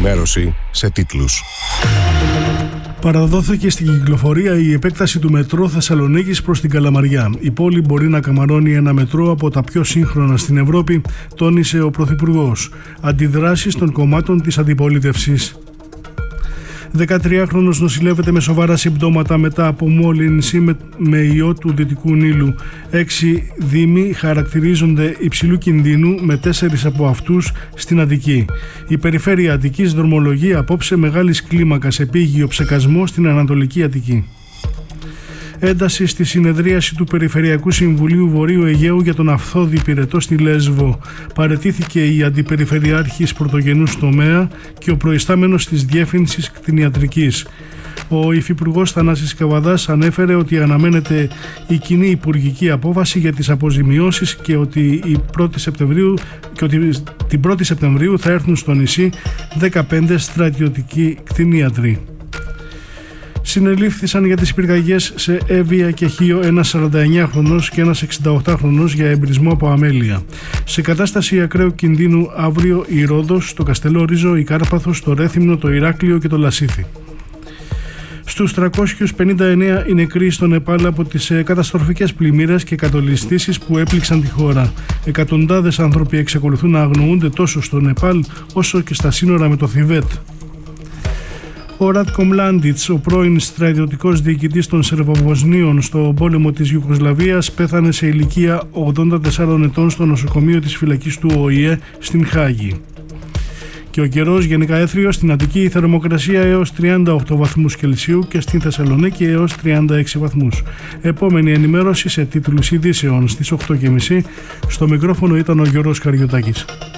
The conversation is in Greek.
ενημέρωση σε τίτλους. Παραδόθηκε στην κυκλοφορία η επέκταση του μετρό Θεσσαλονίκης προς την Καλαμαριά. Η πόλη μπορεί να καμαρώνει ένα μετρό από τα πιο σύγχρονα στην Ευρώπη, τόνισε ο Πρωθυπουργός. Αντιδράσεις των κομμάτων της αντιπολίτευσης. 13χρονος νοσηλεύεται με σοβαρά συμπτώματα μετά από μόλυνση με ιό του Δυτικού Νείλου. 6 δήμοι χαρακτηρίζονται υψηλού κινδύνου, με 4 από αυτούς στην Αττική. Η περιφέρεια Αττικής δρομολογεί απόψε μεγάλης κλίμακας επίγειο ψεκασμό στην Ανατολική Αττική. Ένταση στη συνεδρίαση του Περιφερειακού Συμβουλίου Βορείου Αιγαίου για τον Αυθώδη Πυρετό στη Λέσβο. Παραιτήθηκε η Αντιπεριφερειάρχης Πρωτογενούς Τομέα και ο προϊστάμενος της Διεύθυνσης Κτηνιατρικής. Ο Υφυπουργός Θανάσης Καβαδάς ανέφερε ότι αναμένεται η κοινή υπουργική απόφαση για τις αποζημιώσεις και ότι την 1η Σεπτεμβρίου θα έρθουν στο νησί 15 στρατιωτικοί κτηνίατροι. Συνελήφθησαν για τις πυρκαγιές σε Εύβοια και Χίο ένας 49χρονος και ένας 68χρονος για εμπρισμό από αμέλεια. Σε κατάσταση ακραίου κινδύνου αύριο η Ρόδος, το Καστελόριζο, η Κάρπαθος, το Ρέθυμνο, το Ηράκλειο και το Λασίθι. Στους 359 οι νεκροί στο Νεπάλ από τις καταστροφικές πλημμύρες και κατολιστήσεις που έπληξαν τη χώρα. Εκατοντάδες άνθρωποι εξακολουθούν να αγνοούνται τόσο στο Νεπάλ όσο και στα σύνορα με το Θιβέτ. Ο Ράτκο Μλάντιτς, ο πρώην στρατιωτικός διοικητής των Σερβοβοσνίων στο πόλεμο της Ιουγκοσλαβίας, πέθανε σε ηλικία 84 ετών στο νοσοκομείο της φυλακής του ΟΗΕ στην Χάγη. Και ο καιρός γενικά έθριος, στην Αττική η θερμοκρασία έως 38 βαθμούς Κελσίου και στην Θεσσαλονίκη έως 36 βαθμούς. Επόμενη ενημέρωση σε τίτλους ειδήσεων στις 8:30. Στο μικρόφωνο ήταν ο Γιώργος Καριωτάκης.